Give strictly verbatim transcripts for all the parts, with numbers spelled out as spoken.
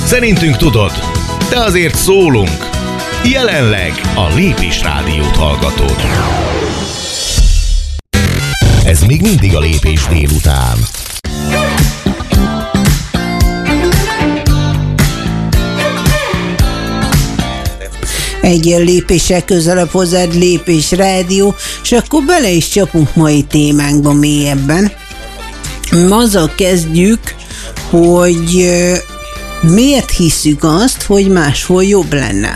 Szerintünk tudod, de azért szólunk. Jelenleg a Lépés Rádiót hallgatod. Ez még mindig a Lépés délután. Egy ilyen lépéssel közelebb hozzád Lépés Rádió, és akkor bele is csapunk mai témánkba mélyebben. Azzal kezdjük, hogy miért hiszük azt, hogy máshol jobb lenne.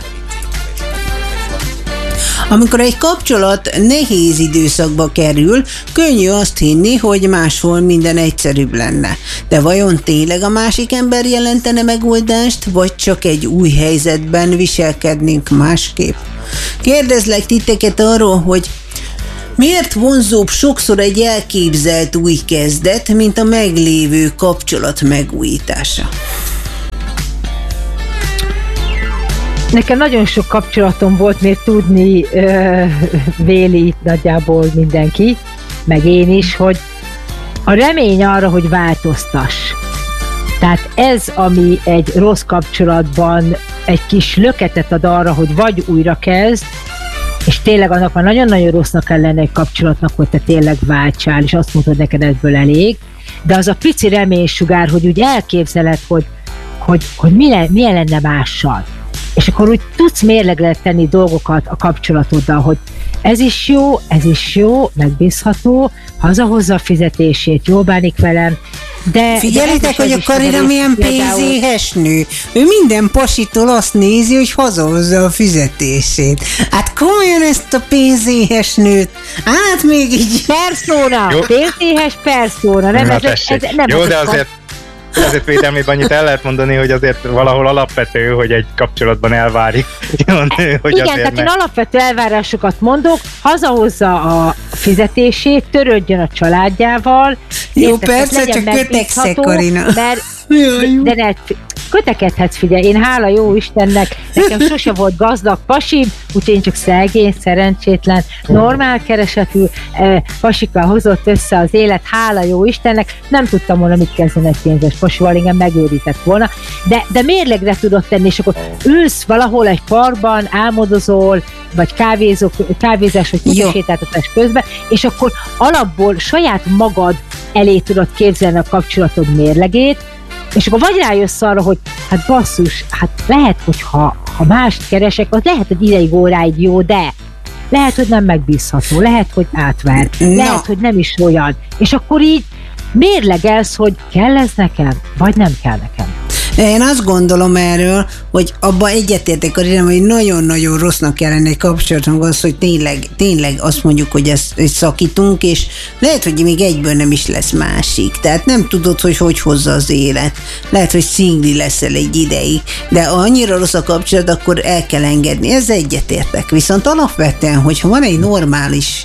Amikor egy kapcsolat nehéz időszakba kerül, könnyű azt hinni, hogy máshol minden egyszerűbb lenne. De vajon tényleg a másik ember jelentene megoldást, vagy csak egy új helyzetben viselkednénk másképp? Kérdezlek titeket arról, hogy miért vonzóbb sokszor egy elképzelt új kezdet, mint a meglévő kapcsolat megújítása? Nekem nagyon sok kapcsolatom volt, még tudni ö, véli nagyjából mindenki, meg én is, hogy a remény arra, hogy változtass. Tehát ez, ami egy rossz kapcsolatban egy kis löketet ad arra, hogy vagy újra kezd, és tényleg annak már nagyon-nagyon rossznak kell lenni egy kapcsolatnak, hogy te tényleg váltsál, és azt mondod, neked ebből elég, de az a pici reménysugár, hogy úgy elképzeled, hogy, hogy, hogy milyen, milyen lenne mással. És akkor úgy tudsz mérlegre tenni dolgokat a kapcsolatoddal, hogy ez is jó, ez is jó, megbízható, hazahozza a fizetését, jól bánik velem, de... Figyelitek, hogy a Karina milyen pénzéhes nő. Ő minden pasitól azt nézi, hogy hazahozza a fizetését. Hát komolyan ezt a pénzéhes nőt, hát még így... Persona, pénzéhes persona. Nem, ez, ez, ez, nem jó, de azért... Azért védelmében annyit el lehet mondani, hogy azért valahol alapvető, hogy egy kapcsolatban elvárik. Hogy igen, tehát ne... én alapvető elvárásokat mondok, hazahozza a fizetését, törődjön a családjával. Jó, érted, persze, csak kötekszek, Karina. Mert, de ne, kötekedhetsz, figyelj, én hála jó Istennek, nekem sose volt gazdag pasim, úgyhogy én csak szegény, szerencsétlen, normál keresetű eh, pasikkal hozott össze az élet, hála jó Istennek, nem tudtam volna mit kezdeni egy pénzes pasival, engem megőrített volna, de, de mérlegre tudod tenni, és akkor ülsz valahol egy parkban, álmodozol, vagy kávézok, kávézás, vagy kutyasétáltatás közben, és akkor alapból saját magad elé tudod képzelni a kapcsolatod mérlegét, és akkor vagy rájössz arra, hogy hát basszus, hát lehet, hogy ha, ha mást keresek, az lehet, hogy ideig óráig jó, de lehet, hogy nem megbízható, lehet, hogy átver, no. lehet, hogy nem is olyan. És akkor így mérlegelsz, hogy kell ez nekem, vagy nem kell nekem. Én azt gondolom erről, hogy abban egyetértek, hogy nagyon-nagyon rossznak kell lenni egy kapcsolatnak az, hogy tényleg, tényleg azt mondjuk, hogy ezt, ezt szakítunk, és lehet, hogy még egyből nem is lesz másik. Tehát nem tudod, hogy hogy hozza az élet. Lehet, hogy szingli leszel egy ideig, de ha annyira rossz a kapcsolat, akkor el kell engedni. Ez egyetértek. Viszont alapvetően, hogyha van egy normális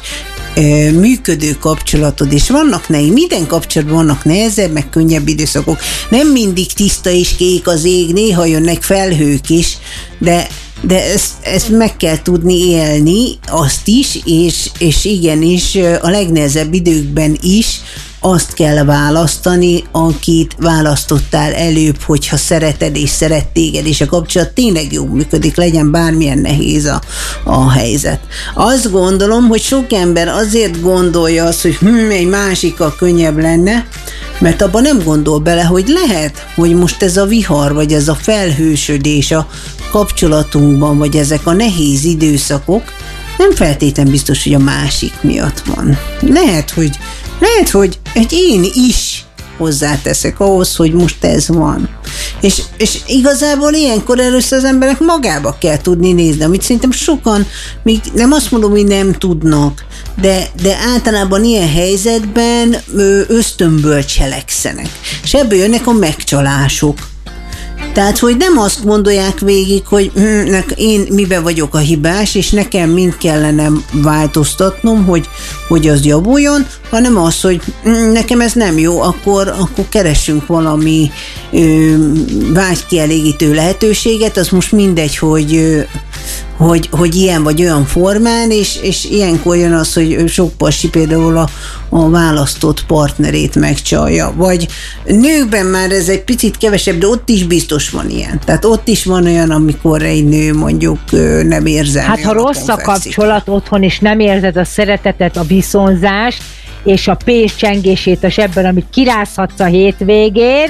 működő kapcsolatod, és vannak nehéz, minden kapcsolatban vannak nehezebb, meg könnyebb időszakok. Nem mindig tiszta és kék az ég, néha jönnek felhők is, de, de ezt, ezt meg kell tudni élni, azt is, és, és igenis a legnehezebb időkben is azt kell választani, akit választottál előbb, hogyha szereted és szeret téged, és a kapcsolat tényleg jó működik, legyen bármilyen nehéz a, a helyzet. Azt gondolom, hogy sok ember azért gondolja azt, hogy hm, egy másikkal könnyebb lenne, mert abban nem gondol bele, hogy lehet, hogy most ez a vihar, vagy ez a felhősödés a kapcsolatunkban, vagy ezek a nehéz időszakok, nem feltétlen biztos, hogy a másik miatt van. Lehet, hogy Lehet, hogy egy én is hozzáteszek ahhoz, hogy most ez van. És, és igazából ilyenkor először az emberek magába kell tudni nézni, amit szerintem sokan, még nem azt mondom, hogy nem tudnak, de, de általában ilyen helyzetben ösztönből cselekszenek. És ebből jönnek a megcsalások. Tehát, hogy nem azt gondolják végig, hogy hm, én miben vagyok a hibás, és nekem mind kellene változtatnom, hogy, hogy az javuljon, hanem az, hogy hm, nekem ez nem jó, akkor, akkor keressünk valami ö, vágykielégítő lehetőséget, az most mindegy, hogy, ö, hogy, hogy ilyen vagy olyan formán, és, és ilyenkor jön az, hogy sok pasi például a, a választott partnerét megcsalja. Vagy nőkben már ez egy picit kevesebb, de ott is biztos van ilyen. Tehát ott is van olyan, amikor egy nő mondjuk nem érzel. Hát ha rossz a kapcsolat otthon, és nem érzed a szeretetet, a viszonzást, és a pénz csengését a zsebben, amit kirázhatsz a hétvégén,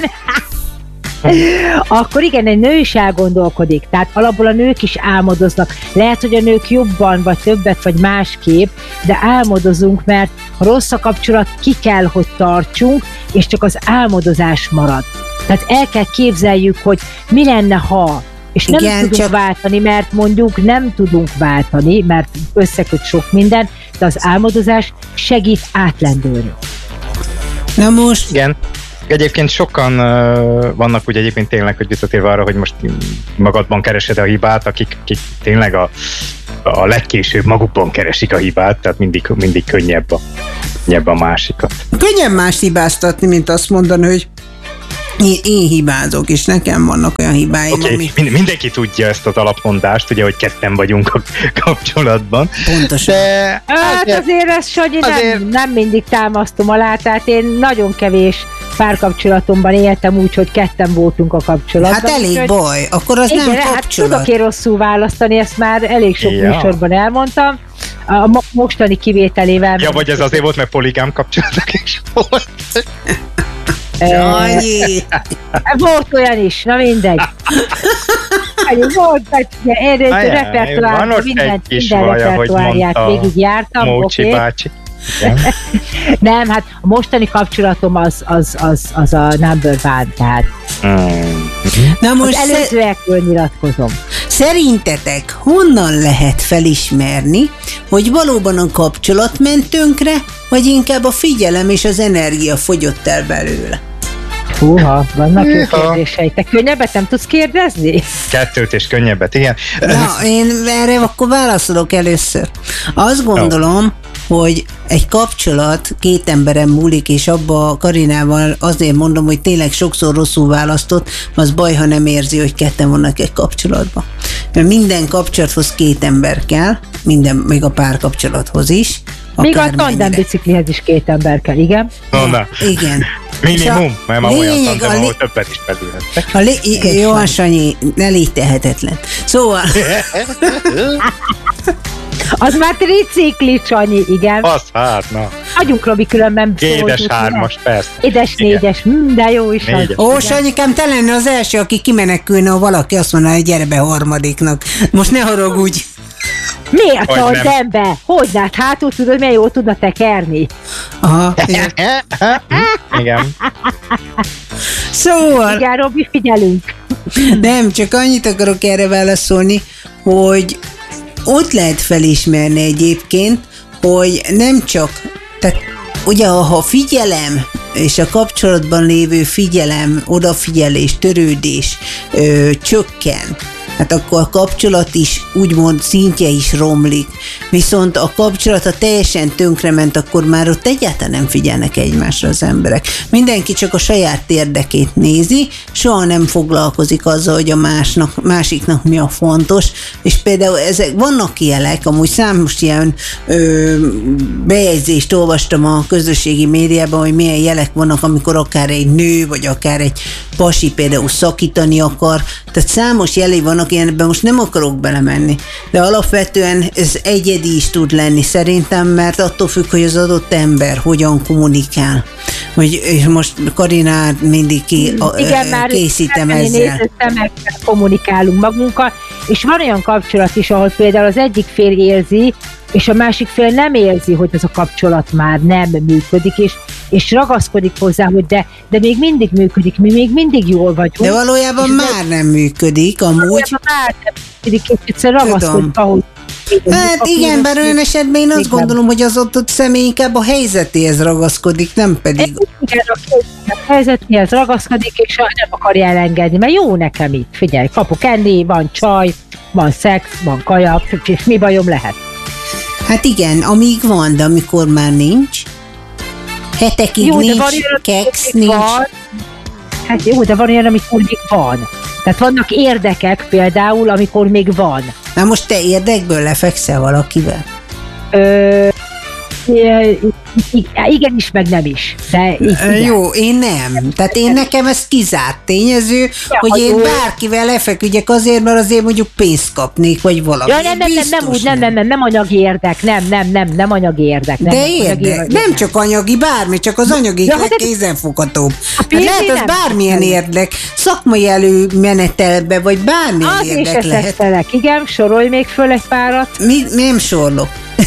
akkor igen, egy nő is elgondolkodik. Tehát alapból a nők is álmodoznak. Lehet, hogy a nők jobban, vagy többet, vagy másképp, de álmodozunk, mert ha rossz a kapcsolat, ki kell, hogy tartsunk, és csak az álmodozás marad. Tehát el kell képzeljük, hogy mi lenne, ha, és nem igen, tudunk csak... váltani, mert mondjuk nem tudunk váltani, mert összeköt sok minden, de az álmodozás segít átlendülni. Na most... Igen. Egyébként sokan uh, vannak ugye egyébként tényleg, hogy visszatérve arra, hogy most magadban keresed a hibát, akik, akik tényleg a, a legkésőbb magukban keresik a hibát, tehát mindig, mindig könnyebb a, könnyebb a másikat. Könnyebb más hibáztatni, mint azt mondani, hogy én, én hibázok, és nekem vannak olyan hibáim, okay, ami... Mind, mindenki tudja ezt az alapmondást, ugye, hogy ketten vagyunk a kapcsolatban. Pontosan. De hát azért, azért ezt, Sanyi, azért... nem, nem mindig támasztom alá, tehát én nagyon kevés párkapcsolatomban éltem úgy, hogy ketten voltunk a kapcsolatban. Hát elég úgy, baj, akkor az igen, nem hát kapcsolat. tudok én rosszul választani, ezt már elég sok ja. műsorban elmondtam. A mostani kivételével... Ja, vagy ez azért volt, mert poligám kapcsolatok is volt. Jaj! Volt olyan is, na mindegy. Volt, hogy én repertoárban mindent, minden repertoárját végigjártam. Mócsi okay. bácsi. Nem, hát a mostani kapcsolatom az, az, az, az a number one, tehát mm. Na most az előzőekről nyilatkozom. Szerintetek honnan lehet felismerni, hogy valóban a kapcsolat ment tönkre, vagy inkább a figyelem és az energia fogyott el belőle? Húha, vannak jó kérdéseid. Te könnyebbet nem tudsz kérdezni? Kettőt és könnyebbet, igen. Na, én erre akkor válaszolok először. Azt gondolom, oh. hogy egy kapcsolat két emberen múlik, és abba Karinával azért mondom, hogy tényleg sokszor rosszul választott, az baj, ha nem érzi, hogy ketten vannak egy kapcsolatban. Mert minden kapcsolathoz két ember kell, minden, még a párkapcsolathoz is. Még a tandembiciklihez is két ember kell, igen? No, na. Igen. Minimum, mert már olyan tandem, li- ahol többet is belülhettek. Li- jó, Sanyi, ne légy tehetetlen. Szóval... Az már tricikli, Sanyi, igen. Az, hát, na. Hagyunk, Robi, különben Édes hármas, persze. Édes négyes, hm, de jó is az. Ó, Sanyikám, te lenne az első, aki kimenekülne, ha valaki azt mondaná, hogy gyere be harmadiknak. Most ne haragudj. Miért tandem be? Hogy hát hátul tudod, milyen jól tudna tekerni? Aha. Igen. Szóval... Igen, Robi, figyelünk. Nem, csak annyit akarok erre válaszolni, hogy ott lehet felismerni egyébként, hogy nem csak, tehát ugye ha a figyelem és a kapcsolatban lévő figyelem, odafigyelés, törődés ö, csökken, hát akkor a kapcsolat is úgymond szintje is romlik. Viszont a kapcsolat, ha teljesen tönkrement, akkor már ott egyáltalán nem figyelnek egymásra az emberek. Mindenki csak a saját érdekét nézi, soha nem foglalkozik azzal, hogy a másnak, másiknak mi a fontos, és például ezek, vannak jelek, amúgy számos ilyen ö, bejegyzést olvastam a közösségi médiában, hogy milyen jelek vannak, amikor akár egy nő, vagy akár egy pasi például szakítani akar, tehát számos jelé vannak, én ebben most nem akarok belemenni, de alapvetően ez egyedi is tud lenni szerintem, mert attól függ, hogy az adott ember hogyan kommunikál. Hogy és most Karinát mindig ki, a, igen, már készítem ezzel. Szemekkel kommunikálunk magunkkal, és van olyan kapcsolat is, ahol például az egyik fél érzi, és a másik fél nem érzi, hogy ez a kapcsolat már nem működik, és, és ragaszkodik hozzá, hogy de, de még mindig működik, mi még mindig jól vagyunk. De valójában már nem működik, amúgy. Valójában már nem működik, és egyszer ragaszkodik ahhoz. Hát igen, bár olyan esetben én azt gondolom, hogy az ott, ott személy inkább a helyzetéhez ragaszkodik, nem pedig... Igen, a helyzetéhez ragaszkodik, és nem akarja elengedni, mert jó nekem itt, figyelj, kapok enni, van csaj, van szex, van kaja, és mi bajom lehet? Hát igen, amíg van, de amikor már nincs, hetekig jó, nincs, keksz nincs. Van. Hát jó, de van olyan, amikor még van. Tehát vannak érdekek például, amikor még van. Na most te érdekből lefekszel valakivel? Ö, igen is, meg nem is. De igen. Jó, én nem. Tehát én nekem ez kizárt tényező, ja, hogy én bárkivel lefeküdjek azért, mert azért mondjuk pénzt kapnék, vagy valami. Ja, nem, nem, nem, nem, úgy, nem, nem, nem, nem anyagi érdek, nem, nem, nem, nem anyagi érdek. Nem, de nem, érdek, anyagi nem csak anyagi, bármi, csak az anyagi ja, kézenfoghatóbb. Hát lehet az bármilyen érdek, szakmai előmenetelbe, vagy bármilyen az érdek is lehet. Eszettelek. Igen, sorolj még föl egy párat. Mi, nem sorlok.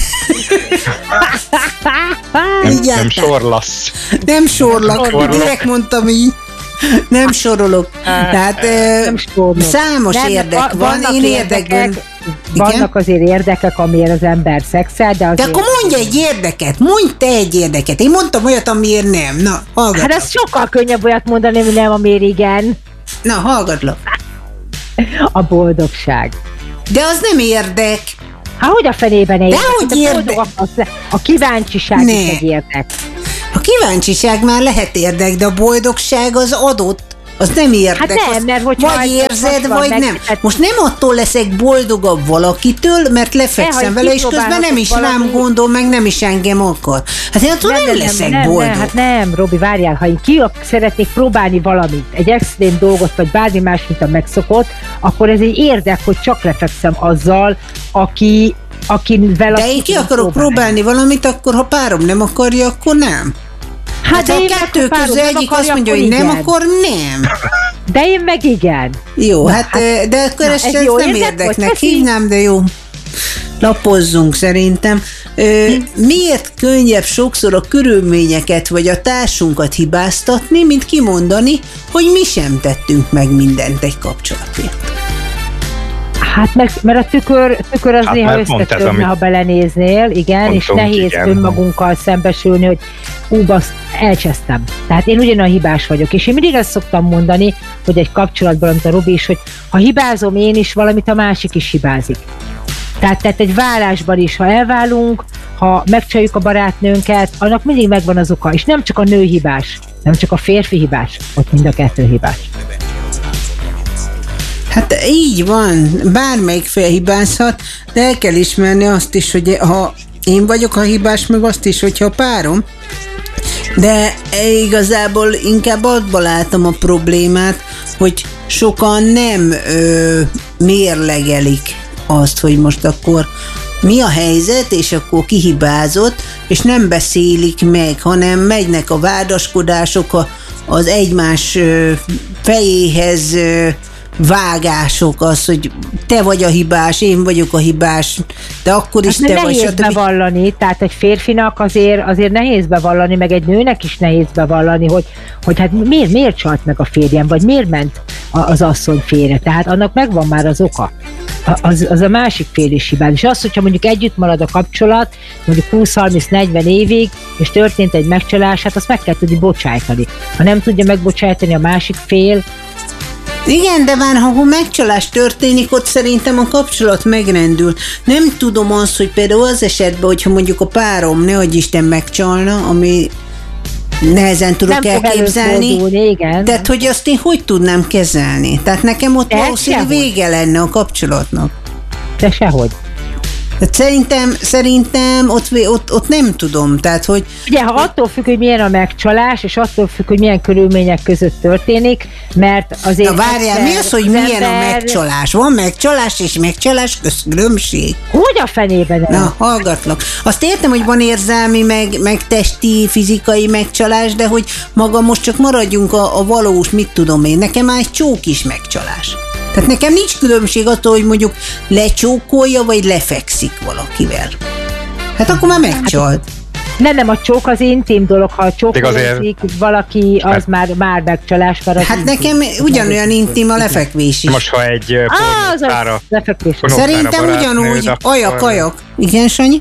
nem, nem sorlasz. Nem sorlak, direkt mondtam így. Nem sorolok. Tehát nem számos nem, érdek van, én érdekben... Vannak azért érdekek, amiért az ember szexel, de azért... De akkor mondj egy érdeket, mondj te egy érdeket. Én mondtam olyat, amiért nem. Na, hallgatlak. Hát ez sokkal könnyebb olyat mondani, hogy nem, amiért igen. Na, hallgatlak. A boldogság. De az nem érdek. Hát hogy a fenében érdek? De hogy érdek? A kíváncsiság ne. is egy érdek. A kíváncsiság már lehet érdek, de a boldogság az adott. Az nem érdek. Hát nem, mert hogyha vagy érzed, vagy meg, nem. Hát most nem attól leszek boldogabb valakitől, mert lefekszem vele, és közben nem is valami... rám gondol, meg nem is engem akar. Hát én attól nem, nem, nem leszek nem, boldog. Nem, hát nem, Robi, várjál, ha én ki szeretnék próbálni valamit, egy extrém dolgot, vagy bármi más, mint a megszokott, akkor ez egy érdek, hogy csak lefekszem azzal, aki, akivel... De én ki akarok próbálni. próbálni valamit, akkor ha párom nem akarja, akkor nem. Hát, hát de a kettő közül egyik azt mondja, hogy nem, igen. akkor nem. De én meg igen. Jó, na, hát, hát de akkor na, ezt, ez ezt nem érdeknek hívnám, de jó. Lapozzunk szerintem. Ö, miért könnyebb sokszor a körülményeket vagy a társunkat hibáztatni, mint kimondani, hogy mi sem tettünk meg mindent egy kapcsolatért? Hát mert, mert a tükör, tükör az hát néha összetörne, ha belenéznél, igen, mondtunk, és nehéz igen. önmagunkkal szembesülni, hogy ú, azt elcsesztem. Tehát én ugyan a hibás vagyok, és én mindig azt szoktam mondani, hogy egy kapcsolatban, amit a Robi is, hogy ha hibázom én is valamit, a másik is hibázik. Tehát, tehát egy válásban is, ha elválunk, ha megcsaljuk a barátnőnket, annak mindig megvan az oka, és nem csak a nő hibás, nem csak a férfi hibás, ott mind a kettő hibás. Hát így van, bármelyik fél hibázhat, de el kell ismerni azt is, hogy ha én vagyok a hibás, meg azt is, hogyha a párom, de igazából inkább abban látom a problémát, hogy sokan nem ö, mérlegelik azt, hogy most akkor mi a helyzet, és akkor kihibázott, és nem beszélik meg, hanem megynek a vádaskodások a, az egymás ö, fejéhez ö, vágások, az, hogy te vagy a hibás, én vagyok a hibás, de akkor is hát te vagy. Nehéz bevallani, tehát egy férfinak azért, azért nehéz bevallani, meg egy nőnek is nehéz bevallani, hogy, hogy hát miért, miért csalt meg a férjem, vagy miért ment az asszony félre, tehát annak megvan már az oka. Az, az a másik fél is hibás. És az, hogyha mondjuk együtt marad a kapcsolat, mondjuk húsz-harminc-negyven évig, és történt egy megcsalás, hát azt meg kell tudni bocsájtani. Ha nem tudja megbocsájtani a másik fél, igen, de már ha megcsalás történik, ott szerintem a kapcsolat megrendül. Nem tudom azt, hogy például az esetben, hogyha mondjuk a párom, ne adj Isten, megcsalna, ami nehezen tudok nem elképzelni. Igen. Tehát, hogy azt én hogy tudnám kezelni? Tehát nekem ott valószínűleg vége lenne a kapcsolatnak. De sehogy. Tehát szerintem, szerintem ott, ott, ott nem tudom, tehát hogy... Ugye, ha attól függ, hogy milyen a megcsalás, és attól függ, hogy milyen körülmények között történik, mert azért... Na várjál, mi az, hogy az milyen ember... a megcsalás? Van megcsalás és megcsalás közkülönbség? Hogy a fenében? Na, hallgatlak. Azt értem, hogy van érzelmi, meg, meg testi, fizikai megcsalás, de hogy maga most csak maradjunk a, a valós, mit tudom én, nekem már egy csók is megcsalás. Tehát nekem nincs különbség attól, hogy mondjuk lecsókolja, vagy lefekszik valakivel. Hát akkor már megcsalt. Nem, nem, a csók az intim dolog, ha csókolózik valaki, az hát, már, már megcsalás. Már hát nekem ugyanolyan intim a lefekvés is. Most, ha egy pornótára... Szerintem ugyanúgy, ajak-ajak. Igen, Sanyi?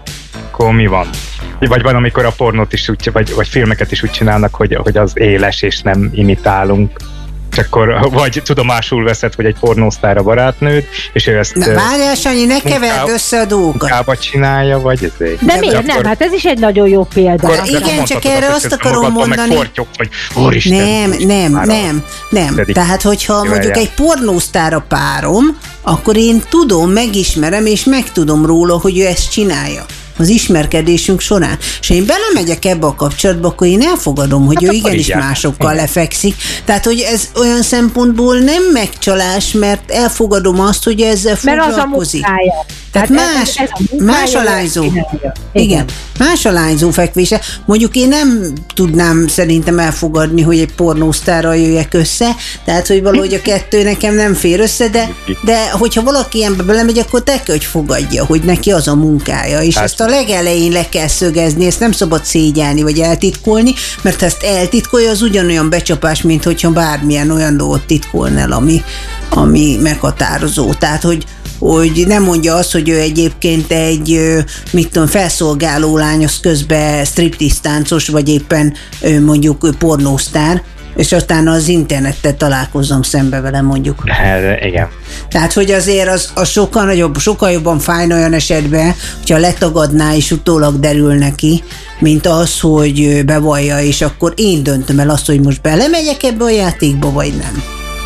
Akkor mi van? Vagy van, amikor a pornót is úgy, vagy, vagy filmeket is úgy csinálnak, hogy, hogy az éles, és nem imitálunk. és akkor vagy tudomásul veszed, hogy egy pornósztár a barátnőd, és ő ezt... Na várjál, Sanyi, ne keverd össze a dolgokat. Munkába csinálja, vagy ezért. De miért nem? Hát ez is egy nagyon jó példa. Akkor, igen, csak erre azt, azt akarom mondani. Fortyog, hogy úristen, nem, nem, nem, nem. Tehát, hogyha mondjuk egy pornósztár a párom, akkor én tudom, megismerem, és megtudom róla, hogy ő ezt csinálja az ismerkedésünk során. És én belemegyek ebbe a kapcsolatba, akkor én elfogadom, hogy hát ő igenis így másokkal igen. lefekszik. Tehát, hogy ez olyan szempontból nem megcsalás, mert elfogadom azt, hogy ezzel foglalkozik. Mert az a munkája. Tehát hát más, ez, ez a más a lányzó. Igen. Igen. Más a lányzó fekvése. Mondjuk én nem tudnám szerintem elfogadni, hogy egy pornósztárral jöjjek össze, tehát, hogy valahogy a kettő nekem nem fér össze, de, de hogyha valaki ilyenbe belemegy, akkor te kell, hogy fogadja, hogy neki az a munkája, és hát, ezt a legelején le kell szögezni, ezt nem szabad szégyelni, vagy eltitkolni, mert ha ezt eltitkolja, az ugyanolyan becsapás, mint hogyha bármilyen olyan dolgot titkolnál, ami, ami meghatározó. Tehát, hogy hogy nem mondja azt, hogy ő egyébként egy, mit tudom, felszolgáló lány, az közben striptease táncos, vagy éppen mondjuk pornósztár, és aztán az interneten találkozom szembe vele, mondjuk. Hát, igen. Tehát, hogy azért az, az sokkal nagyobb, sokkal jobban fájna olyan esetben, hogyha letagadná és utólag derül neki, mint az, hogy bevallja, és akkor én döntöm el azt, hogy most belemegyek ebbe a játékba, vagy nem.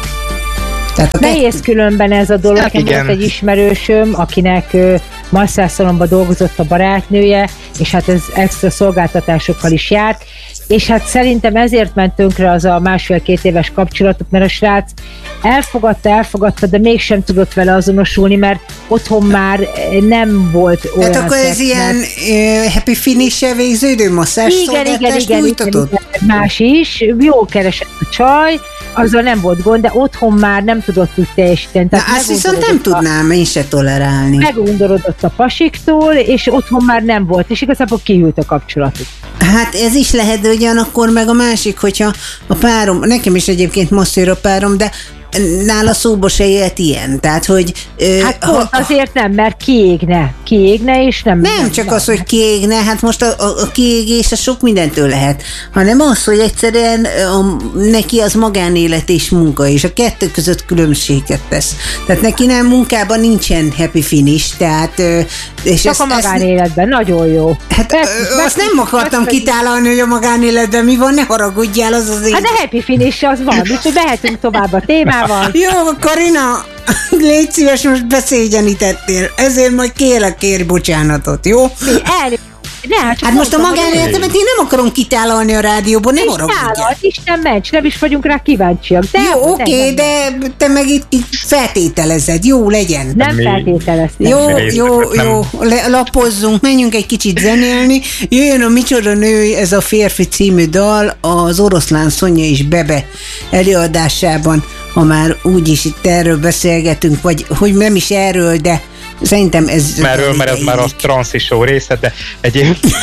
Tehát nehéz különben ez a dolog. Nekem volt egy ismerősöm, akinek masszászalomban dolgozott a barátnője, és hát ez extra szolgáltatásokkal is járt, és hát szerintem ezért ment tönkre az a másfél-két éves kapcsolatuk, mert a srác elfogadta, elfogadta, de mégsem tudott vele azonosulni, mert otthon már nem volt olyan. Hát akkor ez ilyen uh, happy finish-e végződő masszás szolgáltást nyújtatott? Igen, igen, más is, jól keresett a csaj, azzal nem volt gond, de otthon már nem tudott úgy teljesíteni. Na, azt viszont nem tudnám én se tolerálni. Megundorodott a pasiktól, és otthon már nem volt, és igazából kihűlt a kapcsolatuk. Hát ez is lehet, de ugyanakkor meg a másik, hogyha a párom, nekem is egyébként masszír a párom, de nála szóba se jött ilyen, tehát, hogy... Hát ha, azért nem, mert kiégne, kiégne, és nem... Nem, nem csak nem. Az, hogy kiégne, hát most a, a, a kiégés az sok mindentől lehet, hanem az, hogy egyszerűen a, neki az magánélet és munka, és a kettő között különbséget tesz. Tehát neki nem, munkában nincsen happy finish, tehát... És csak ezt, a magánéletben, ezt, nagyon jó. Hát ezt, azt nem akartam kitálalni, hogy a magánéletben mi van, ne haragudjál, az az én... Hát a happy finish az van, úgyhogy mehetünk tovább a témával. Jó, Karina, légy szíves, most beszégyenítettél, ezért majd kérlek, kérj bocsánatot, jó? El, de, hát hát most a magánéletemet én nem akarom kitálalni a rádióban, nem haragudjál. Isten ments, nem is vagyunk rá kíváncsiak. De jó, oké, okay, de te meg itt, itt feltételezed, jó legyen. Nem feltételeztem. Jó, jó, jó, lapozzunk, menjünk egy kicsit zenélni. Jöjjön a Micsoda nő, ez a Férfi című dal, az Oroszlán Szonya és Bebe előadásában, ha már úgyis itt erről beszélgetünk, vagy hogy nem is erről, de szerintem ez... Merről, mert ez már a Transzi Show része, de egyébként...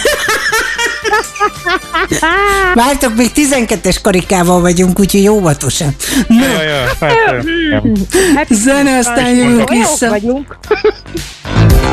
Vártok, még tizenkettes karikával vagyunk, úgyhogy óvatosan. Ja, ja, hát, zene, aztán jövünk vissza.